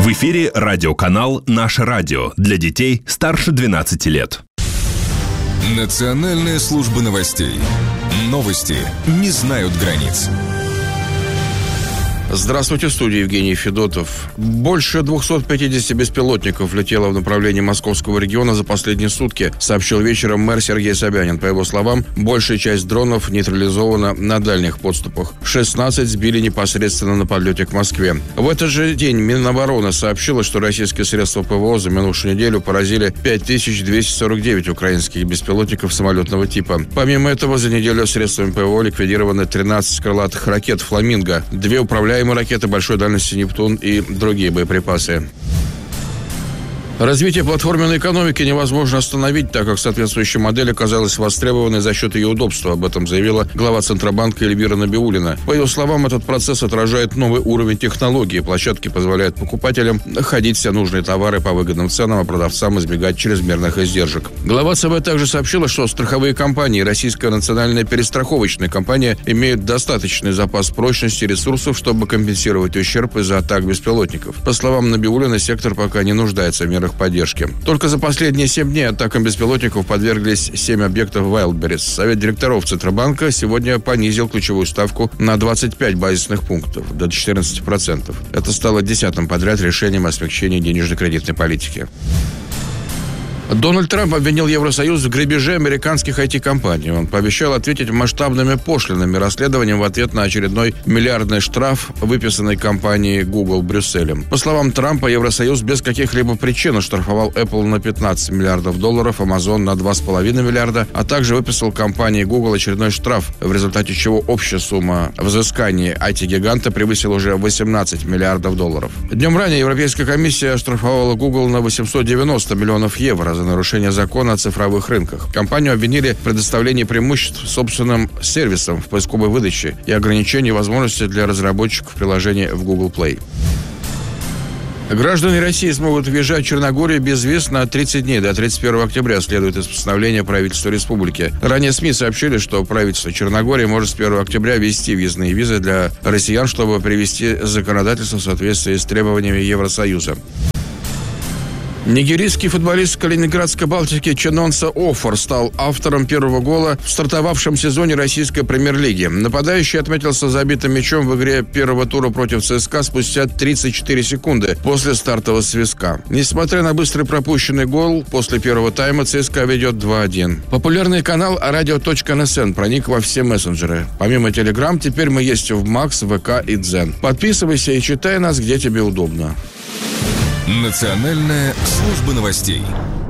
В эфире радиоканал «Наше радио» для детей старше 12 лет. Национальная служба новостей. Новости не знают границ. Здравствуйте, в студии Евгений Федотов. Больше 250 беспилотников летело в направлении московского региона за последние сутки, сообщил вечером мэр Сергей Собянин. По его словам, большая часть дронов нейтрализована на дальних подступах. 16 сбили непосредственно на подлете к Москве. В этот же день Минобороны сообщила, что российские средства ПВО за минувшую неделю поразили 5249 украинских беспилотников самолетного типа. Помимо этого, за неделю средствами ПВО ликвидированы 13 крылатых ракет «Фламинго», 2 управляемые ракеты большой дальности «Нептун» и другие боеприпасы. Развитие платформенной экономики невозможно остановить, так как соответствующая модель оказалась востребованной за счет ее удобства. Об этом заявила глава Центробанка Эльвира Набиуллина. По ее словам, этот процесс отражает новый уровень технологий. Площадки позволяют покупателям находить все нужные товары по выгодным ценам, а продавцам избегать чрезмерных издержек. Глава ЦБ также сообщила, что страховые компании и Российская национальная перестраховочная компания имеют достаточный запас прочности и ресурсов, чтобы компенсировать ущерб из-за атак беспилотников. По словам Набиуллиной, сектор пока не нуждается в мерах поддержки. Только за последние 7 дней атакам беспилотников подверглись 7 объектов Wildberries. Совет директоров Центробанка сегодня понизил ключевую ставку на 25 базисных пунктов, до 14%. Это стало 10-м подряд решением о смягчении денежно-кредитной политики. Дональд Трамп обвинил Евросоюз в грабеже американских IT-компаний. Он пообещал ответить масштабными пошлинами расследованием в ответ на очередной миллиардный штраф, выписанный компанией Google Брюсселем. По словам Трампа, Евросоюз без каких-либо причин оштрафовал Apple на $15 миллиардов, Amazon на $2,5 миллиарда, а также выписал компании Google очередной штраф, в результате чего общая сумма взыскания IT-гиганта превысила уже $18 миллиардов. Днем ранее Европейская комиссия оштрафовала Google на 890 миллионов евро за нарушение закона о цифровых рынках. Компанию обвинили в предоставлении преимуществ собственным сервисам в поисковой выдаче и ограничении возможностей для разработчиков приложения в Google Play. Граждане России смогут въезжать в Черногорию без виз на 30 дней до 31 октября, следует из постановления правительства республики. Ранее СМИ сообщили, что правительство Черногории может с 1 октября ввести визные визы для россиян, чтобы привести законодательство в соответствии с требованиями Евросоюза. Нигерийский футболист Калининградской Балтики Чинонса Офор стал автором первого гола в стартовавшем сезоне российской премьер-лиги. Нападающий отметился забитым мячом в игре первого тура против ЦСКА спустя 34 секунды после стартового свистка. Несмотря на быстрый пропущенный гол, после первого тайма ЦСКА ведет 2-1. Популярный канал radio.nsn проник во все мессенджеры. Помимо Telegram, теперь мы есть в Макс, ВК и Дзен. Подписывайся и читай нас, где тебе удобно. Национальная служба новостей.